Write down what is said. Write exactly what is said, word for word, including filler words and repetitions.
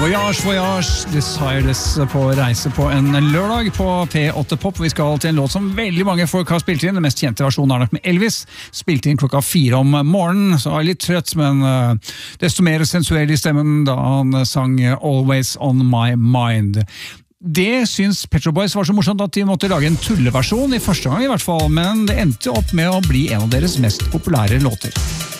Voyage, Voyage, Desireless på reise på en lørdag på P åtte Pop. Vi skal til en låt som veldig mange folk har spilt inn. Den mest kjente versjonen er nok med Elvis. Spilt inn klokka fire om morgenen, så var jeg litt trøtt, men uh, desto mer sensuell i stemmen da han sang Always On My Mind. Det syns Pet Shop Boys var så morsomt at de måtte lage en tulleversjon, i første gang i hvert fall, men det endte opp med å bli en av deres mest populære låter.